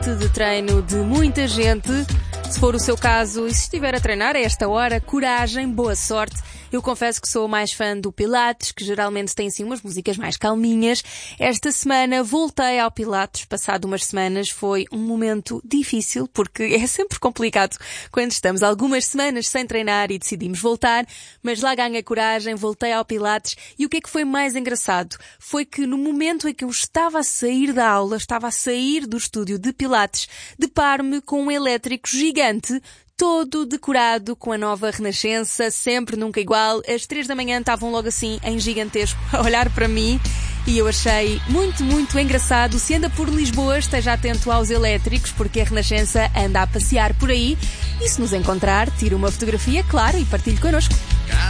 de treino de muita gente. Se for o seu caso e se estiver a treinar a esta hora, coragem, boa sorte. Eu confesso que sou mais fã do Pilates, que geralmente tem assim umas músicas mais calminhas. Esta semana voltei ao Pilates, passado umas semanas. Foi um momento difícil, porque é sempre complicado quando estamos algumas semanas sem treinar e decidimos voltar. Mas lá ganhei coragem, voltei ao Pilates. E o que é que foi mais engraçado? Foi que no momento em que eu estava a sair da aula, estava a sair do estúdio de Pilates, deparo-me com um elétrico gigante, todo decorado com a nova Renascença, sempre, nunca igual. Às 3 da manhã estavam logo assim, em gigantesco, a olhar para mim e eu achei muito, muito engraçado. Se anda por Lisboa, esteja atento aos elétricos, porque a Renascença anda a passear por aí e se nos encontrar, tire uma fotografia, claro, e partilhe connosco.